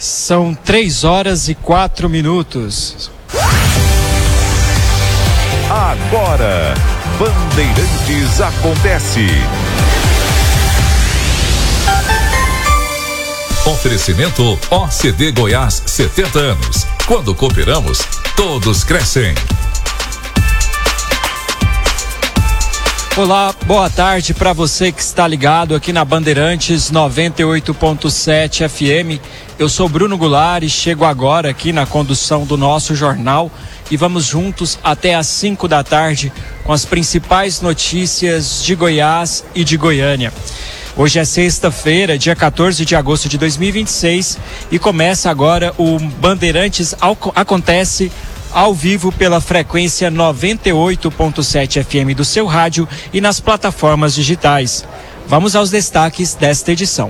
São 3h04. Agora, Bandeirantes acontece. Oferecimento OCD Goiás, 70 anos. Quando cooperamos, todos crescem. Olá, boa tarde para você que está ligado aqui na Bandeirantes 98.7 FM. Eu sou Bruno Goulart e chego agora aqui na condução do nosso jornal e vamos juntos até às 5 da tarde com as principais notícias de Goiás e de Goiânia. Hoje é sexta-feira, dia 14 de agosto de 2026 e começa agora o Bandeirantes Acontece ao vivo pela frequência 98.7 FM do seu rádio e nas plataformas digitais. Vamos aos destaques desta edição.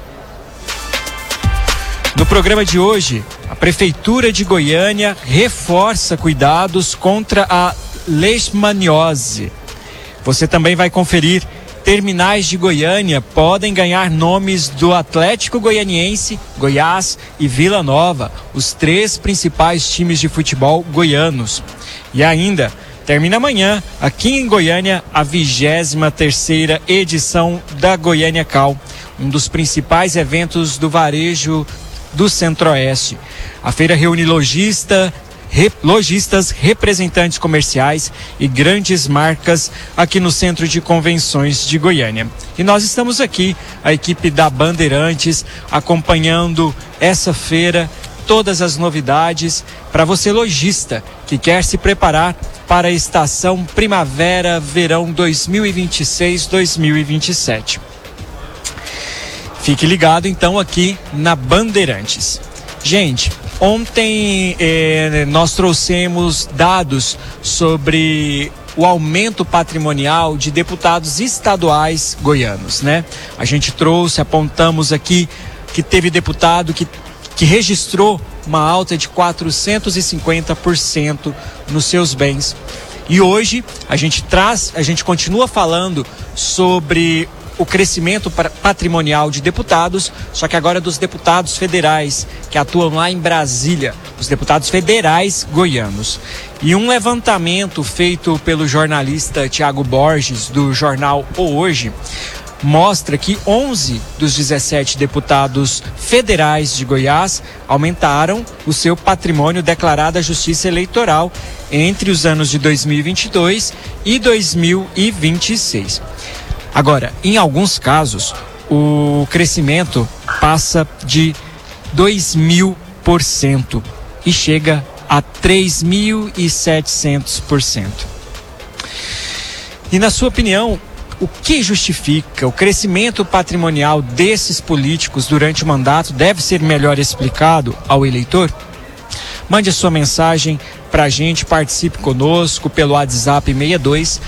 No programa de hoje, a Prefeitura de Goiânia reforça cuidados contra a leishmaniose. Você também vai conferir: terminais de Goiânia podem ganhar nomes do Atlético Goianiense, Goiás e Vila Nova, os 3 principais times de futebol goianos. E ainda, termina amanhã, aqui em Goiânia, a 23ª edição da Goiânia Cal, um dos principais eventos do varejo do Centro-Oeste. A feira reúne lojistas, representantes comerciais e grandes marcas aqui no Centro de Convenções de Goiânia. E nós estamos aqui, a equipe da Bandeirantes, acompanhando essa feira, todas as novidades para você lojista que quer se preparar para a estação Primavera-Verão 2026-2027. Fique ligado então aqui na Bandeirantes. Gente, ontem nós trouxemos dados sobre o aumento patrimonial de deputados estaduais goianos, né? A gente apontamos aqui que teve deputado que registrou uma alta de 450% nos seus bens. E hoje a gente continua falando sobre o crescimento patrimonial de deputados, só que agora dos deputados federais que atuam lá em Brasília, os deputados federais goianos. E um levantamento feito pelo jornalista Tiago Borges, do jornal O Hoje, mostra que 11 dos 17 deputados federais de Goiás aumentaram o seu patrimônio declarado à Justiça Eleitoral entre os anos de 2022 e 2026. Agora, em alguns casos, o crescimento passa de 2.000% e chega a 3.700%. E na sua opinião, o que justifica o crescimento patrimonial desses políticos durante o mandato deve ser melhor explicado ao eleitor? Mande a sua mensagem para a gente, participe conosco pelo WhatsApp 62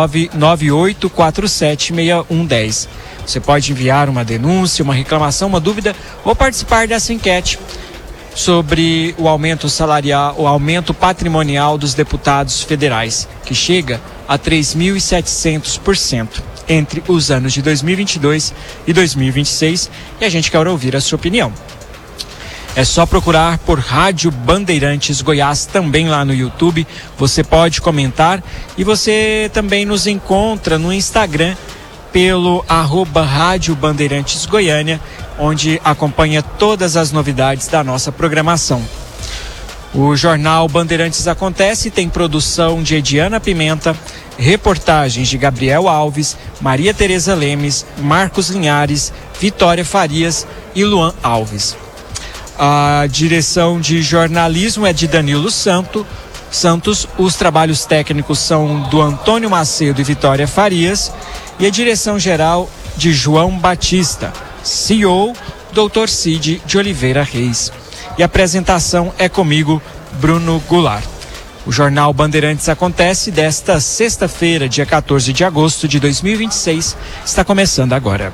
99847 6110. Você pode enviar uma denúncia, uma reclamação, uma dúvida ou participar dessa enquete sobre o aumento salarial, o aumento patrimonial dos deputados federais, que chega a 3.700% entre os anos de 2022 e 2026, e a gente quer ouvir a sua opinião. É só procurar por Rádio Bandeirantes Goiás também lá no YouTube. Você pode comentar e você também nos encontra no Instagram pelo @Rádio Bandeirantes Goiânia, onde acompanha todas as novidades da nossa programação. O jornal Bandeirantes Acontece tem produção de Ediana Pimenta, reportagens de Gabriel Alves, Maria Tereza Lemes, Marcos Linhares, Vitória Farias e Luan Alves. A direção de jornalismo é de Danilo Santos, os trabalhos técnicos são do Antônio Macedo e Vitória Farias e a direção geral de João Batista, CEO, Dr. Cid de Oliveira Reis. E a apresentação é comigo, Bruno Goulart. O jornal Bandeirantes Acontece desta sexta-feira, dia 14 de agosto de 2026, está começando agora.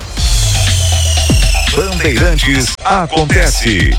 Bandeirantes Acontece.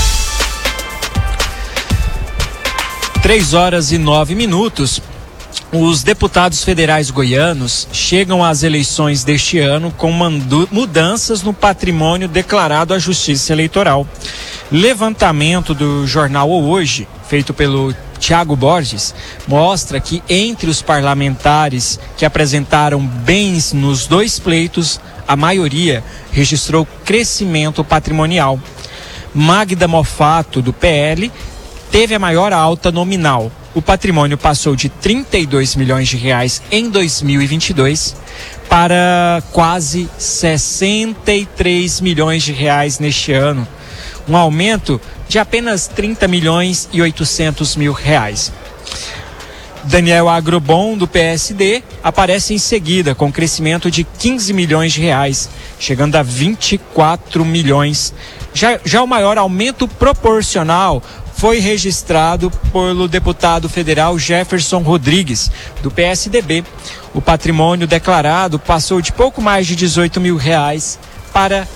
3h09. Os deputados federais goianos chegam às eleições deste ano com mudanças no patrimônio declarado à Justiça Eleitoral. Levantamento do jornal O Hoje, feito pelo Tiago Borges, mostra que entre os parlamentares que apresentaram bens nos 2 pleitos, a maioria registrou crescimento patrimonial. Magda Mofato, do PL, teve a maior alta nominal. O patrimônio passou de 32 milhões de reais em 2022 para quase 63 milhões de reais neste ano. Um aumento de apenas 30 milhões e 800 mil reais. Daniel Agrobon, do PSD, aparece em seguida com crescimento de 15 milhões de reais, chegando a 24 milhões. Já o maior aumento proporcional foi registrado pelo deputado federal Jefferson Rodrigues, do PSDB. O patrimônio declarado passou de pouco mais de 18 mil reais para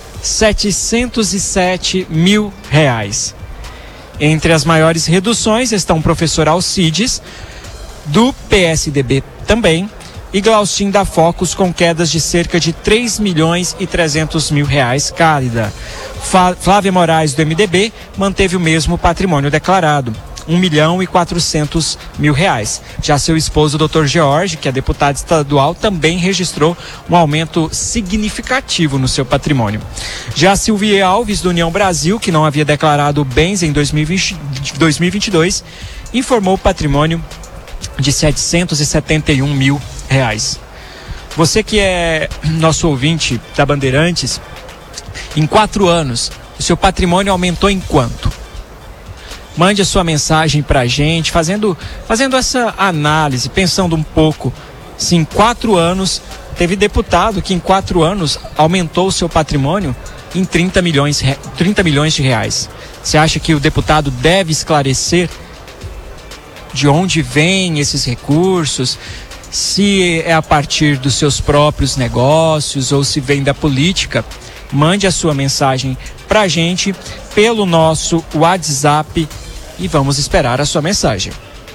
707 mil reais. Entre as maiores reduções estão o professor Alcides, do PSDB também, e Glaustin da Focus, com quedas de cerca de 3 milhões e 300 mil reais cada. Flávia Moraes, do MDB, manteve o mesmo patrimônio declarado, 1 milhão e 400 mil reais. Já seu esposo, Dr. George, que é deputado estadual, também registrou um aumento significativo no seu patrimônio. Já Silvia Alves, do União Brasil, que não havia declarado bens em 2022, informou patrimônio de 771 mil reais. Você que é nosso ouvinte da Bandeirantes, em 4 anos, o seu patrimônio aumentou em quanto? Mande a sua mensagem pra gente, fazendo essa análise, pensando um pouco. Se em 4 anos, teve deputado que em 4 anos aumentou o seu patrimônio em 30 milhões de reais. Você acha que o deputado deve esclarecer de onde vêm esses recursos, se é a partir dos seus próprios negócios ou se vem da política? Mande a sua mensagem pra gente pelo nosso WhatsApp e vamos esperar a sua mensagem.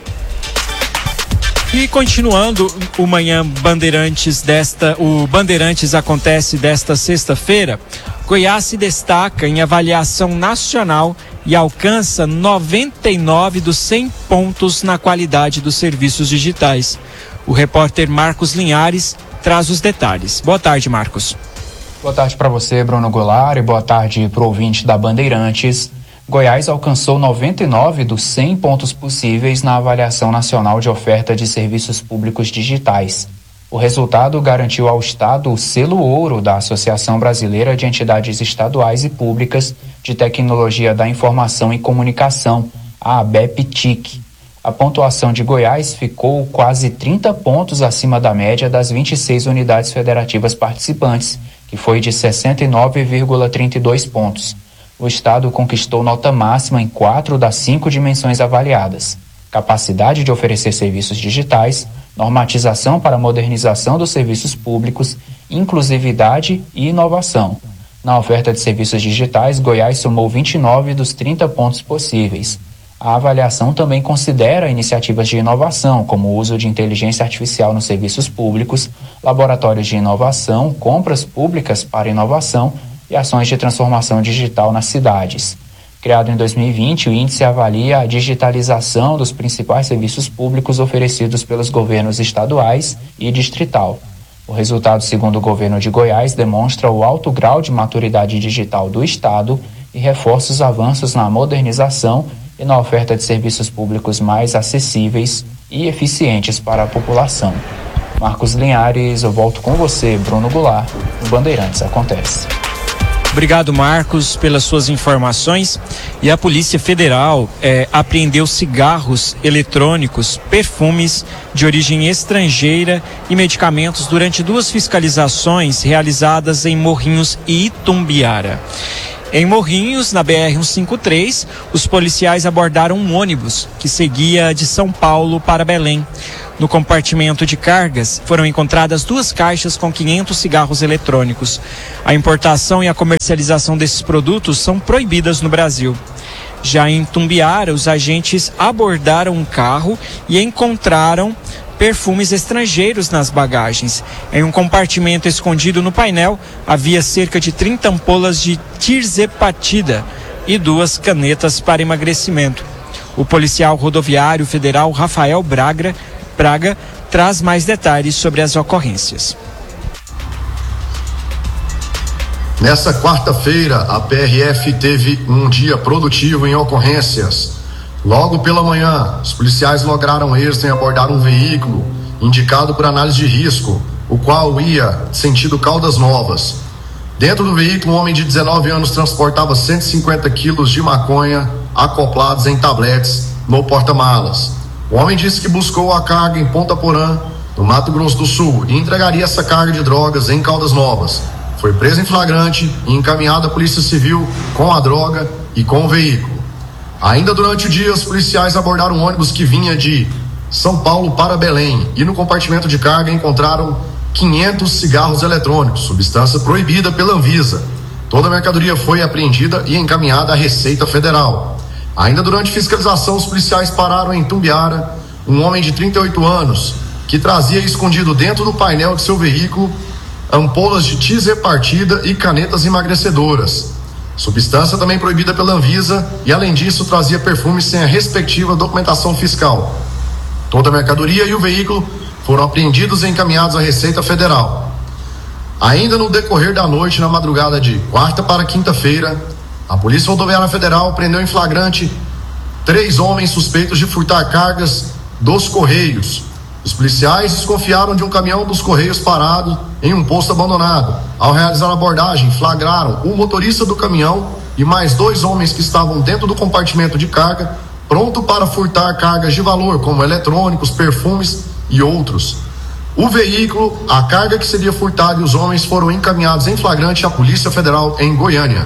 E continuando o Manhã Bandeirantes o Bandeirantes acontece desta sexta-feira, Goiás se destaca em avaliação nacional e alcança 99 dos 100 pontos na qualidade dos serviços digitais. O repórter Marcos Linhares traz os detalhes. Boa tarde, Marcos. Boa tarde para você, Bruno Goulart, e boa tarde para o ouvinte da Bandeirantes. Goiás alcançou 99 dos 100 pontos possíveis na avaliação nacional de oferta de serviços públicos digitais. O resultado garantiu ao Estado o selo ouro da Associação Brasileira de Entidades Estaduais e Públicas de Tecnologia da Informação e Comunicação, a ABEP-TIC. A pontuação de Goiás ficou quase 30 pontos acima da média das 26 unidades federativas participantes, que foi de 69,32 pontos. O Estado conquistou nota máxima em 4 das 5 dimensões avaliadas: capacidade de oferecer serviços digitais, normatização para modernização dos serviços públicos, inclusividade e inovação. Na oferta de serviços digitais, Goiás somou 29 dos 30 pontos possíveis. A avaliação também considera iniciativas de inovação, como o uso de inteligência artificial nos serviços públicos, laboratórios de inovação, compras públicas para inovação e ações de transformação digital nas cidades. Criado em 2020, o índice avalia a digitalização dos principais serviços públicos oferecidos pelos governos estaduais e distrital. O resultado, segundo o governo de Goiás, demonstra o alto grau de maturidade digital do Estado e reforça os avanços na modernização e na oferta de serviços públicos mais acessíveis e eficientes para a população. Marcos Linhares, eu volto com você, Bruno Goulart, no Bandeirantes Acontece. Obrigado, Marcos, pelas suas informações. E a Polícia Federal apreendeu cigarros eletrônicos, perfumes de origem estrangeira e medicamentos durante 2 fiscalizações realizadas em Morrinhos e Itumbiara. Em Morrinhos, na BR-153, os policiais abordaram um ônibus que seguia de São Paulo para Belém. No compartimento de cargas, foram encontradas 2 caixas com 500 cigarros eletrônicos. A importação e a comercialização desses produtos são proibidas no Brasil. Já em Itumbiara, os agentes abordaram um carro e encontraram perfumes estrangeiros nas bagagens. Em um compartimento escondido no painel, havia cerca de 30 ampolas de tirzepatida e 2 canetas para emagrecimento. O policial rodoviário federal Rafael Braga traz mais detalhes sobre as ocorrências. Nessa quarta-feira, a PRF teve um dia produtivo em ocorrências. Logo pela manhã, os policiais lograram êxito em abordar um veículo indicado por análise de risco, o qual ia sentido Caldas Novas. Dentro do veículo, um homem de 19 anos transportava 150 quilos de maconha acoplados em tabletes no porta-malas. O homem disse que buscou a carga em Ponta Porã, no Mato Grosso do Sul, e entregaria essa carga de drogas em Caldas Novas. Foi preso em flagrante e encaminhado à Polícia Civil com a droga e com o veículo. Ainda durante o dia, os policiais abordaram um ônibus que vinha de São Paulo para Belém e no compartimento de carga encontraram 500 cigarros eletrônicos, substância proibida pela Anvisa. Toda a mercadoria foi apreendida e encaminhada à Receita Federal. Ainda durante fiscalização, os policiais pararam em Tumbiara um homem de 38 anos que trazia escondido dentro do painel de seu veículo ampolas de tirzepatida e canetas emagrecedoras. Substância também proibida pela Anvisa e, além disso, trazia perfumes sem a respectiva documentação fiscal. Toda a mercadoria e o veículo foram apreendidos e encaminhados à Receita Federal. Ainda no decorrer da noite, na madrugada de quarta para quinta-feira, a Polícia Rodoviária Federal prendeu em flagrante 3 homens suspeitos de furtar cargas dos Correios. Os policiais desconfiaram de um caminhão dos Correios parado em um posto abandonado. Ao realizar a abordagem, flagraram o motorista do caminhão e mais 2 homens que estavam dentro do compartimento de carga, pronto para furtar cargas de valor, como eletrônicos, perfumes e outros. O veículo, a carga que seria furtada e os homens foram encaminhados em flagrante à Polícia Federal em Goiânia.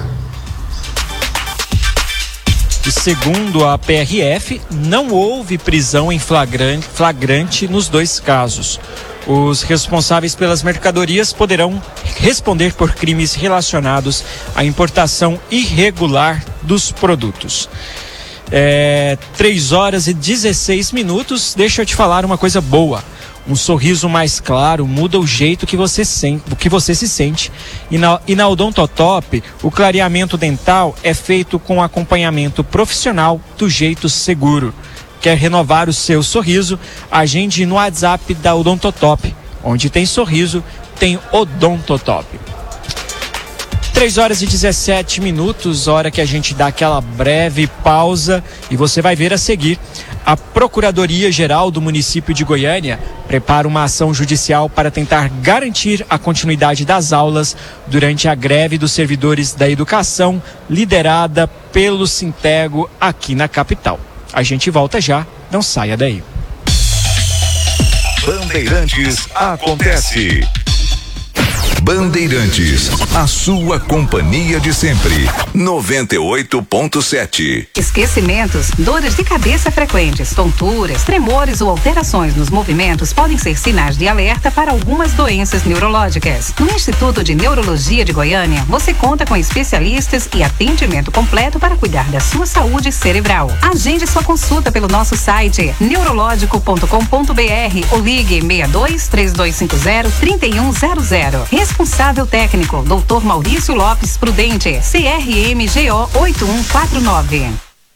E segundo a PRF, não houve prisão em flagrante nos 2 casos. Os responsáveis pelas mercadorias poderão responder por crimes relacionados à importação irregular dos produtos. 3h16. Deixa eu te falar uma coisa boa. Um sorriso mais claro muda o jeito que você se sente. E na Odontotop, o clareamento dental é feito com acompanhamento profissional do jeito seguro. Quer renovar o seu sorriso? Agende no WhatsApp da Odontotop. Onde tem sorriso, tem Odontotop. 3h17, hora que a gente dá aquela breve pausa e você vai ver a seguir. A Procuradoria-Geral do município de Goiânia prepara uma ação judicial para tentar garantir a continuidade das aulas durante a greve dos servidores da educação liderada pelo Sintego aqui na capital. A gente volta já, não saia daí. Bandeirantes acontece. Bandeirantes, a sua companhia de sempre. 98.7. Esquecimentos, dores de cabeça frequentes, tonturas, tremores ou alterações nos movimentos podem ser sinais de alerta para algumas doenças neurológicas. No Instituto de Neurologia de Goiânia, você conta com especialistas e atendimento completo para cuidar da sua saúde cerebral. Agende sua consulta pelo nosso site neurologico.com.br ou ligue 62-3250-3100. Responsável técnico, Dr. Maurício Lopes Prudente, CRMGO 8149.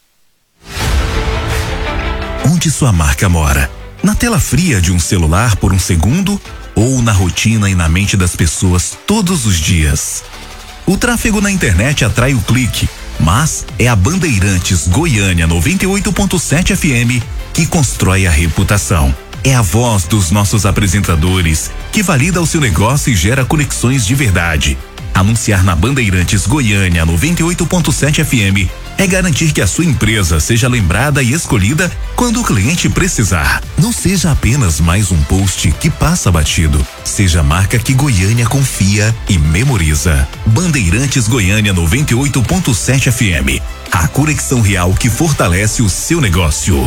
Onde sua marca mora? Na tela fria de um celular por um segundo ou na rotina e na mente das pessoas todos os dias? O tráfego na internet atrai o clique, mas é a Bandeirantes Goiânia 98.7 FM que constrói a reputação. É a voz dos nossos apresentadores que valida o seu negócio e gera conexões de verdade. Anunciar na Bandeirantes Goiânia 98.7 FM é garantir que a sua empresa seja lembrada e escolhida quando o cliente precisar. Não seja apenas mais um post que passa batido. Seja a marca que Goiânia confia e memoriza. Bandeirantes Goiânia 98.7 FM. A conexão real que fortalece o seu negócio.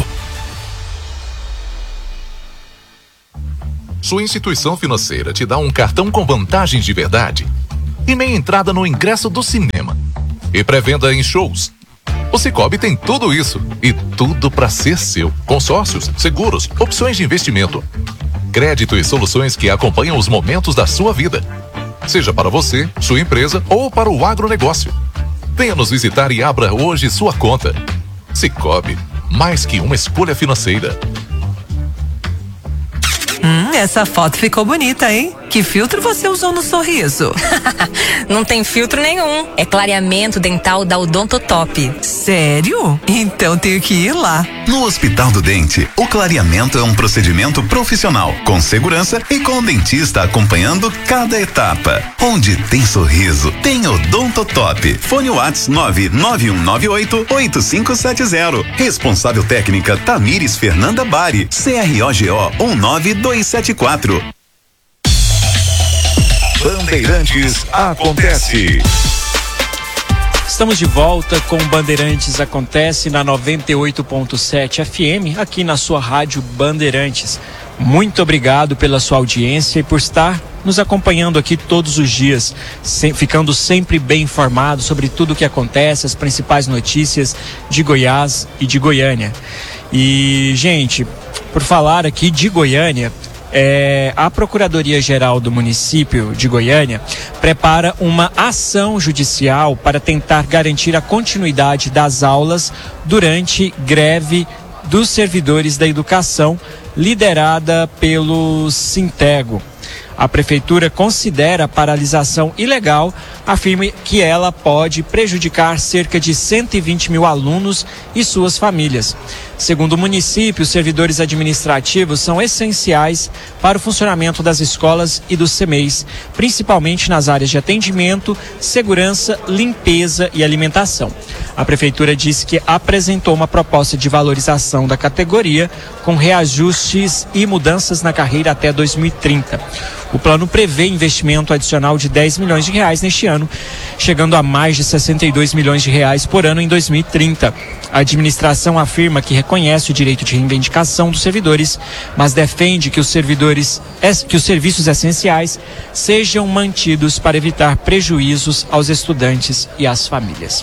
Sua instituição financeira te dá um cartão com vantagens de verdade e meia entrada no ingresso do cinema e pré-venda em shows. O Cicobi tem tudo isso e tudo para ser seu. Consórcios, seguros, opções de investimento. crédito e soluções que acompanham os momentos da sua vida. Seja para você, sua empresa ou para o agronegócio. Venha nos visitar e abra hoje sua conta. Sicoob, mais que uma escolha financeira. Essa foto ficou bonita, hein? Que filtro você usou no sorriso? Não tem filtro nenhum. É clareamento dental da Odontotop. Sério? Então tenho que ir lá. No Hospital do Dente, o clareamento é um procedimento profissional, com segurança e com o dentista acompanhando cada etapa. Onde tem sorriso, tem Odontotop. Fone WhatsApp 99198-8570. Responsável técnica Tamires Fernanda Bari. CROGO 19274. Bandeirantes acontece. Estamos de volta com Bandeirantes Acontece na 98.7 FM, aqui na sua rádio Bandeirantes. Muito obrigado pela sua audiência e por estar nos acompanhando aqui todos os dias, ficando sempre bem informado sobre tudo o que acontece, as principais notícias de Goiás e de Goiânia. E, gente, por falar aqui de Goiânia, a Procuradoria-Geral do município de Goiânia prepara uma ação judicial para tentar garantir a continuidade das aulas durante greve dos servidores da educação, liderada pelo Sintego. A prefeitura considera a paralisação ilegal, afirma que ela pode prejudicar cerca de 120 mil alunos e suas famílias. Segundo o município, os servidores administrativos são essenciais para o funcionamento das escolas e dos CMEIs, principalmente nas áreas de atendimento, segurança, limpeza e alimentação. A prefeitura disse que apresentou uma proposta de valorização da categoria com reajustes e mudanças na carreira até 2030. O plano prevê investimento adicional de 10 milhões de reais neste ano, chegando a mais de 62 milhões de reais por ano em 2030. A administração afirma que reconhece o direito de reivindicação dos servidores, mas defende que os serviços essenciais sejam mantidos para evitar prejuízos aos estudantes e às famílias.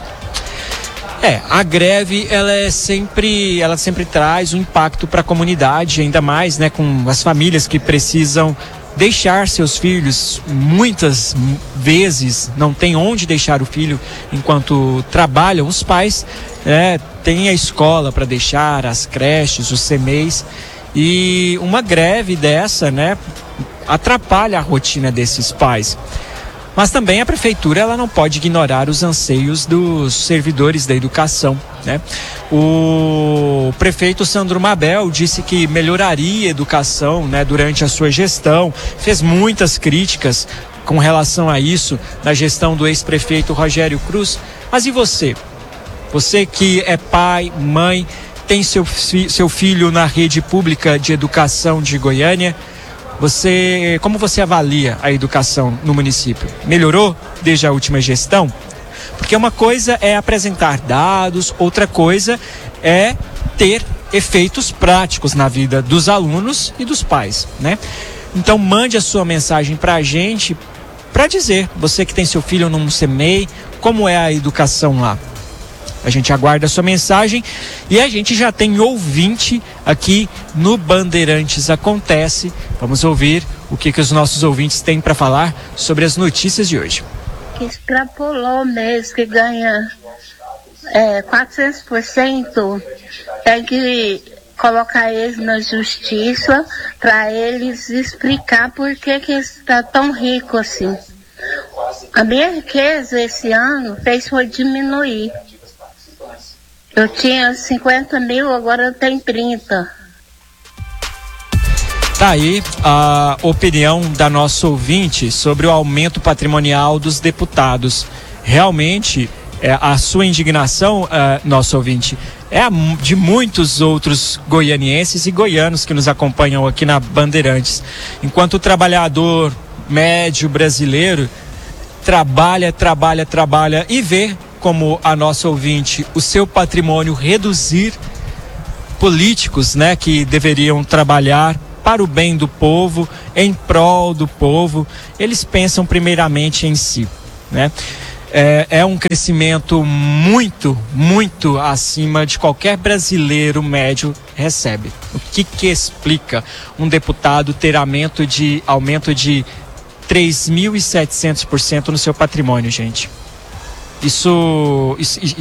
A greve, ela sempre traz um impacto para a comunidade, ainda mais, né, com as famílias que precisam deixar seus filhos, muitas vezes não tem onde deixar o filho enquanto trabalham. Os pais têm a escola para deixar, as creches, os CMEIs, e uma greve dessa, né, atrapalha a rotina desses pais. Mas também a prefeitura, ela não pode ignorar os anseios dos servidores da educação, né? O prefeito Sandro Mabel disse que melhoraria a educação, né, durante a sua gestão, fez muitas críticas com relação a isso na gestão do ex-prefeito Rogério Cruz. Mas e você? Você que é pai, mãe, tem seu filho na rede pública de educação de Goiânia, como você avalia a educação no município? Melhorou desde a última gestão? Porque uma coisa é apresentar dados, outra coisa é ter efeitos práticos na vida dos alunos e dos pais, né? Então mande a sua mensagem para a gente para dizer, você que tem seu filho num CMEI, como é a educação lá? A gente aguarda a sua mensagem e a gente já tem ouvinte aqui no Bandeirantes Acontece. Vamos ouvir o que os nossos ouvintes têm para falar sobre as notícias de hoje. Que extrapolou mesmo, que ganha 400%, tem que colocar eles na justiça para eles explicar por que está tão rico assim. A minha riqueza esse ano foi diminuir. Eu tinha 50 mil, agora eu tenho 30. Tá aí a opinião da nossa ouvinte sobre o aumento patrimonial dos deputados. Realmente, a sua indignação, nosso ouvinte, é a de muitos outros goianienses e goianos que nos acompanham aqui na Bandeirantes. Enquanto o trabalhador médio brasileiro trabalha e vê como a nossa ouvinte, o seu patrimônio reduzir, políticos, né, que deveriam trabalhar para o bem do povo, em prol do povo, eles pensam primeiramente em si, né? é um crescimento muito, muito acima de qualquer brasileiro médio recebe. O que explica um deputado ter aumento de 3.700% no seu patrimônio, gente? Isso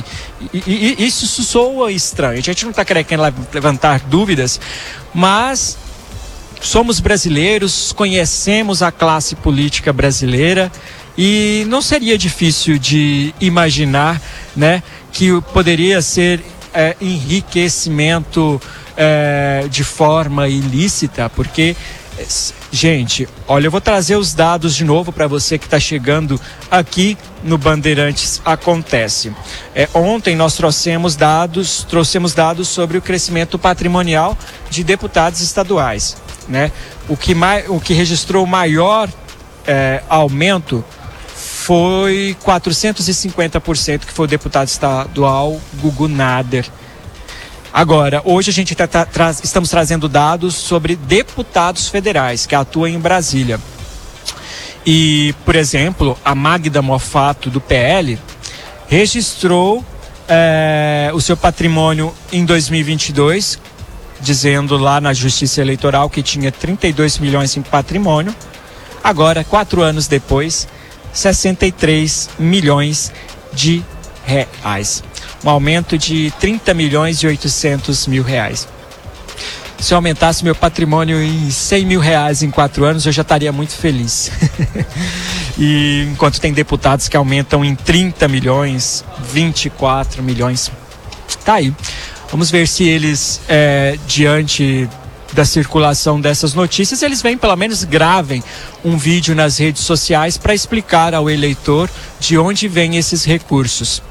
soa estranho. A gente não está querendo levantar dúvidas, mas somos brasileiros, conhecemos a classe política brasileira e não seria difícil de imaginar, né, que poderia ser enriquecimento de forma ilícita, porque, gente, olha, eu vou trazer os dados de novo para você que está chegando aqui no Bandeirantes Acontece. Ontem nós trouxemos dados sobre o crescimento patrimonial de deputados estaduais, né? O que registrou o maior aumento foi 450%, que foi o deputado estadual Gugu Nader. Agora, hoje a gente estamos trazendo dados sobre deputados federais que atuam em Brasília. E, por exemplo, a Magda Mofato, do PL, registrou o seu patrimônio em 2022, dizendo lá na Justiça Eleitoral que tinha 32 milhões em patrimônio. Agora, 4 anos depois, 63 milhões de reais. Um aumento de 30 milhões e 800 mil reais. Se eu aumentasse meu patrimônio em 100 mil reais em 4 anos, eu já estaria muito feliz. E enquanto tem deputados que aumentam em 30 milhões, 24 milhões. Tá aí. Vamos ver se eles, diante da circulação dessas notícias, eles pelo menos gravem um vídeo nas redes sociais para explicar ao eleitor de onde vêm esses recursos.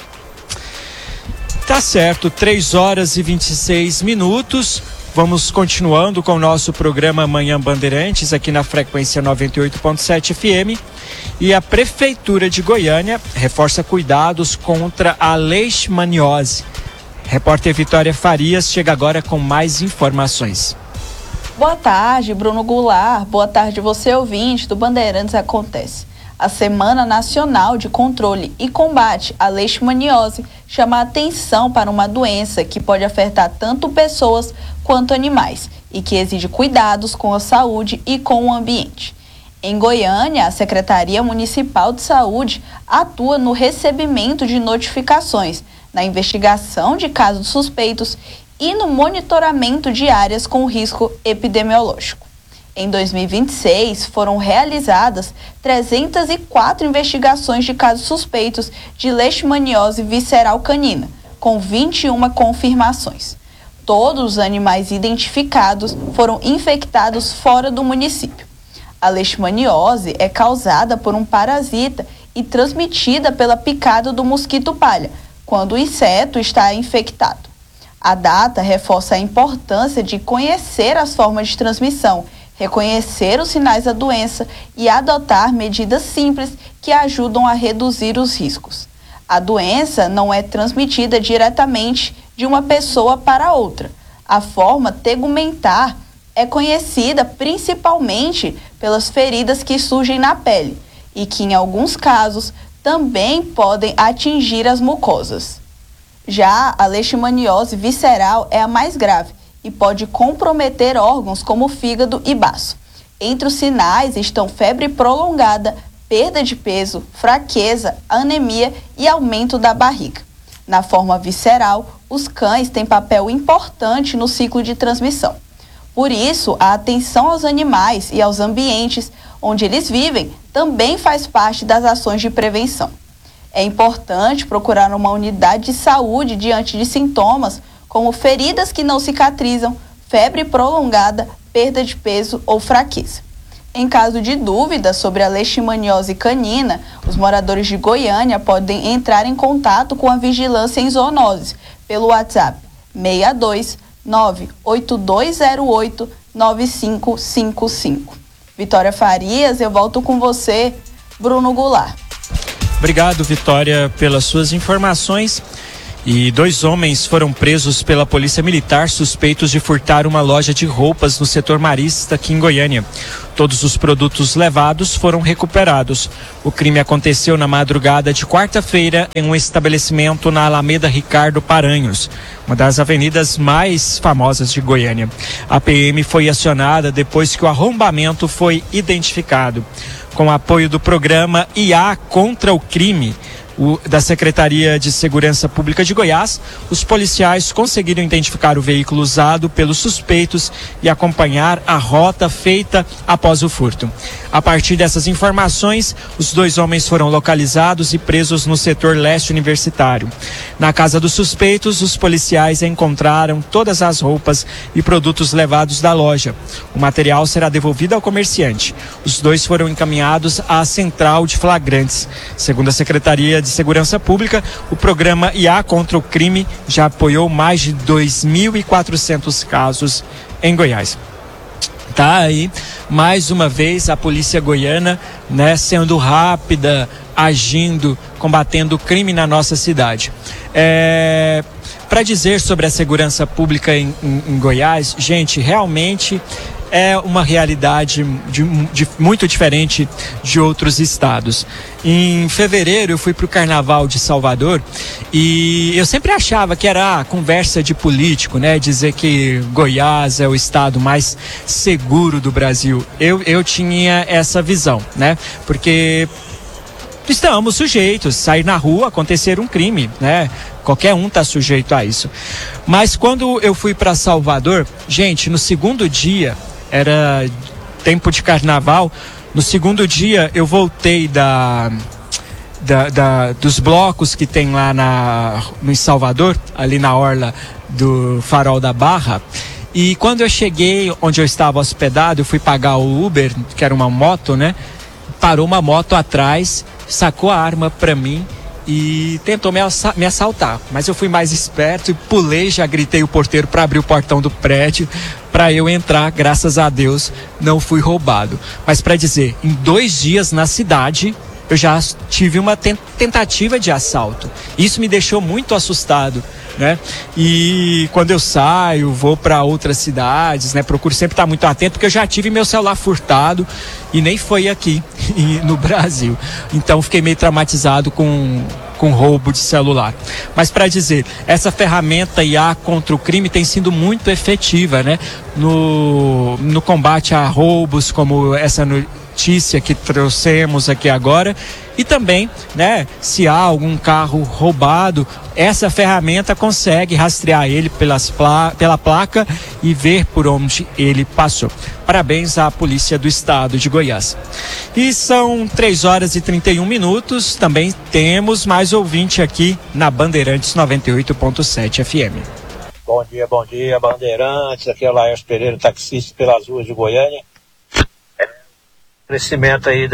Tá certo, 3h26. Vamos continuando com o nosso programa Manhã Bandeirantes aqui na frequência 98.7 FM. E a Prefeitura de Goiânia reforça cuidados contra a leishmaniose. Repórter Vitória Farias chega agora com mais informações. Boa tarde, Bruno Goulart. Boa tarde, você ouvinte do Bandeirantes Acontece. A Semana Nacional de Controle e Combate à Leishmaniose chama a atenção para uma doença que pode afetar tanto pessoas quanto animais e que exige cuidados com a saúde e com o ambiente. Em Goiânia, a Secretaria Municipal de Saúde atua no recebimento de notificações, na investigação de casos suspeitos e no monitoramento de áreas com risco epidemiológico. Em 2026, foram realizadas 304 investigações de casos suspeitos de leishmaniose visceral canina, com 21 confirmações. Todos os animais identificados foram infectados fora do município. A leishmaniose é causada por um parasita e transmitida pela picada do mosquito palha, quando o inseto está infectado. A data reforça a importância de conhecer as formas de transmissão, reconhecer os sinais da doença e adotar medidas simples que ajudam a reduzir os riscos. A doença não é transmitida diretamente de uma pessoa para outra. A forma tegumentar é conhecida principalmente pelas feridas que surgem na pele e que, em alguns casos, também podem atingir as mucosas. Já a leishmaniose visceral é a mais grave e pode comprometer órgãos como o fígado e baço. Entre os sinais estão febre prolongada, perda de peso, fraqueza, anemia e aumento da barriga. Na forma visceral, os cães têm papel importante no ciclo de transmissão. Por isso, a atenção aos animais e aos ambientes onde eles vivem também faz parte das ações de prevenção. É importante procurar uma unidade de saúde diante de sintomas como feridas que não cicatrizam, febre prolongada, perda de peso ou fraqueza. Em caso de dúvida sobre a leishmaniose canina, os moradores de Goiânia podem entrar em contato com a Vigilância em Zoonoses pelo WhatsApp 62 98208 9555. Vitória Farias, eu volto com você, Bruno Goulart. Obrigado, Vitória, pelas suas informações. E 2 homens foram presos pela Polícia Militar suspeitos de furtar uma loja de roupas no setor marista aqui em Goiânia. Todos os produtos levados foram recuperados. O crime aconteceu na madrugada de quarta-feira em um estabelecimento na Alameda Ricardo Paranhos, uma das avenidas mais famosas de Goiânia. A PM foi acionada depois que o arrombamento foi identificado. Com apoio do programa IA contra o crime, da Secretaria de Segurança Pública de Goiás, os policiais conseguiram identificar o veículo usado pelos suspeitos e acompanhar a rota feita após o furto. A partir dessas informações, os 2 homens foram localizados e presos no setor leste universitário. Na casa dos suspeitos, os policiais encontraram todas as roupas e produtos levados da loja. O material será devolvido ao comerciante. Os 2 foram encaminhados à Central de Flagrantes. Segundo a Secretaria de Segurança Pública, o programa IA contra o crime já apoiou mais de 2.400 casos em Goiás. Tá aí, mais uma vez, a polícia goiana, né, sendo rápida, agindo, combatendo o crime na nossa cidade. Para dizer sobre a segurança pública em Goiás, gente, realmente é uma realidade muito diferente de outros estados. Em fevereiro eu fui para o Carnaval de Salvador e eu sempre achava que era conversa de político, né? Dizer que Goiás é o estado mais seguro do Brasil. Eu tinha essa visão, né? Porque estamos sujeitos, sair na rua, acontecer um crime, né? Qualquer um está sujeito a isso. Mas quando eu fui para Salvador, gente, no segundo dia, era tempo de carnaval, no segundo dia eu voltei dos blocos que tem lá em Salvador, ali na orla do Farol da Barra, e quando eu cheguei onde eu estava hospedado, eu fui pagar o Uber, que era uma moto, né? Parou uma moto atrás, sacou a arma para mim e tentou me assaltar, mas eu fui mais esperto e pulei, já gritei o porteiro para abrir o portão do prédio para eu entrar. Graças a Deus não fui roubado. Mas para dizer, em 2 dias na cidade eu já tive uma tentativa de assalto. Isso me deixou muito assustado, né? E quando eu saio, vou para outras cidades, né? Procuro sempre estar muito atento, porque eu já tive meu celular furtado e nem foi aqui no Brasil. Então fiquei meio traumatizado com roubo de celular. Mas para dizer, essa ferramenta IA contra o crime tem sido muito efetiva, né? No combate a roubos, como essa notícia que trouxemos aqui agora, e também, né, se há algum carro roubado, essa ferramenta consegue rastrear ele pela placa e ver por onde ele passou. Parabéns à Polícia do Estado de Goiás. E são 3h31, também temos mais ouvinte aqui na Bandeirantes 98.7 FM. Bom dia, Bandeirantes, aqui é o Laércio Pereira, taxista pelas ruas de Goiânia. Crescimento aí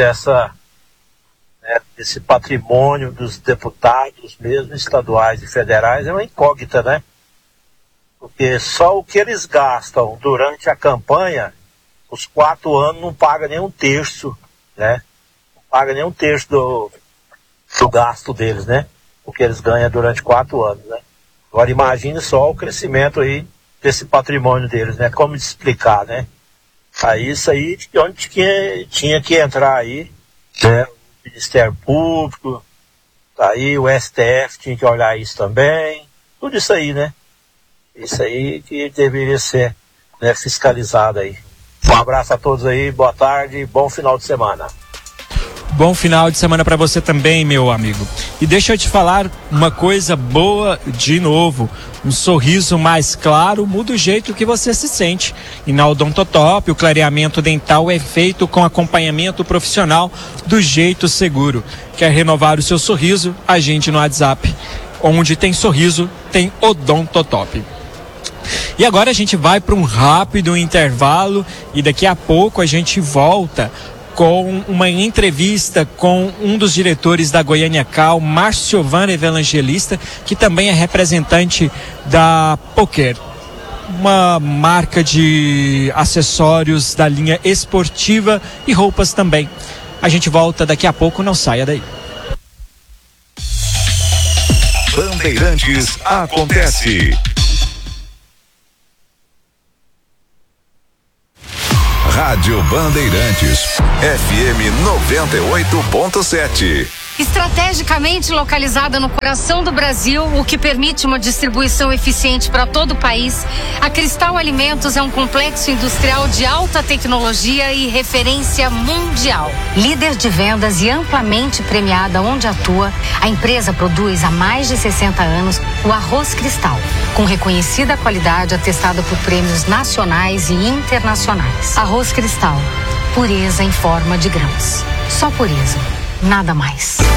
desse patrimônio dos deputados, mesmo estaduais e federais, é uma incógnita, né? Porque só o que eles gastam durante a campanha, os 4 anos, não paga nem um terço, né? Não paga nem um terço do gasto deles, né? O que eles ganham durante 4 anos, né? Agora imagine só o crescimento aí desse patrimônio deles, né? Como explicar, né? Aí isso aí, onde tinha que entrar aí, né? O Ministério Público, aí o STF tinha que olhar isso também, tudo isso aí, né? Isso aí que deveria ser, né, fiscalizado aí. Um abraço a todos aí, boa tarde, bom final de semana. Bom final de semana para você também, meu amigo. E deixa eu te falar uma coisa boa de novo. Um sorriso mais claro muda o jeito que você se sente. E na Odontotop, o clareamento dental é feito com acompanhamento profissional do jeito seguro. Quer renovar o seu sorriso? Agende no WhatsApp. Onde tem sorriso, tem Odontotop. E agora a gente vai para um rápido intervalo e daqui a pouco a gente volta com uma entrevista com um dos diretores da Goiânia Cal, Marciovana Evangelista, que também é representante da Poker, uma marca de acessórios da linha esportiva e roupas também. A gente volta daqui a pouco, não saia daí. Bandeirantes acontece. Rádio Bandeirantes, FM 98.7. Estrategicamente localizada no coração do Brasil, o que permite uma distribuição eficiente para todo o país, a Cristal Alimentos é um complexo industrial de alta tecnologia e referência mundial. Líder de vendas e amplamente premiada onde atua, a empresa produz há mais de 60 anos o arroz Cristal, com reconhecida qualidade atestada por prêmios nacionais e internacionais. Arroz Cristal, pureza em forma de grãos. Só pureza, nada mais.